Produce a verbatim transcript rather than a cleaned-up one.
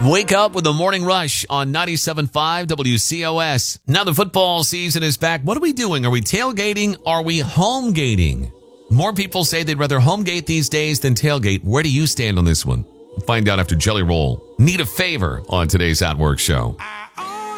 Wake up with the morning rush on ninety-seven point five W C O S. Now the football season is back. What are we doing? Are we tailgating? Are we home-gating? More people say they'd rather home-gate these days than tailgate. Where do you stand on this one? We'll find out after Jelly Roll. Need a favor on today's At Work show.